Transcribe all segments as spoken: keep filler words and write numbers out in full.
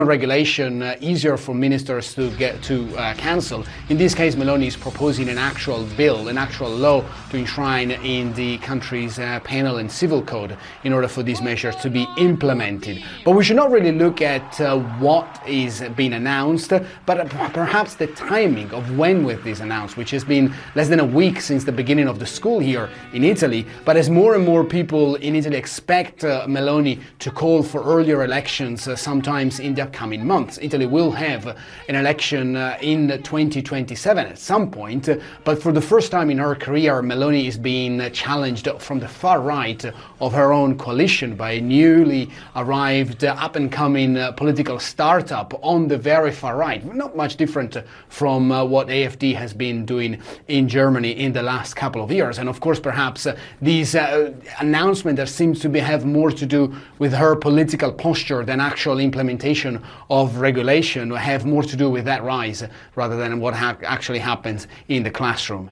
regulation uh, easier for ministers to get to uh, cancel. In this case, Meloni is proposing an actual bill, an actual law to enshrine in the country's uh, penal and civil code in order for these measures to be implemented. But we should not really look at uh, what is being announced, but perhaps the timing of when with this announced, which has been less than a week since the beginning of the school here in Italy. But as more and more people in Italy expect uh, Meloni to call for earlier elections uh, sometimes in the coming months. Italy will have an election uh, in twenty twenty-seven at some point, uh, but for the first time in her career, Meloni is being uh, challenged from the far right of her own coalition by a newly arrived, uh, up-and-coming uh, political startup on the very far right. Not much different from uh, what A F D has been doing in Germany in the last couple of years. And of course, perhaps uh, these uh, announcements that seems to be, have more to do with her political posture than actual implementation of regulation, have more to do with that rise rather than what ha- actually happens in the classroom.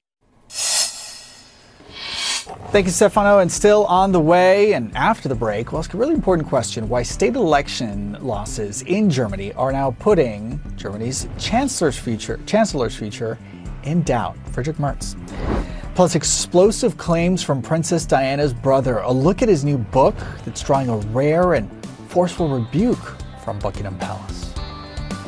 Thank you, Stefano. And still on the way and after the break, we'll ask a really important question: why state election losses in Germany are now putting Germany's chancellor's future, chancellor's future in doubt. Friedrich Merz. Plus, explosive claims from Princess Diana's brother. A look at his new book that's drawing a rare and forceful rebuke from Buckingham Palace.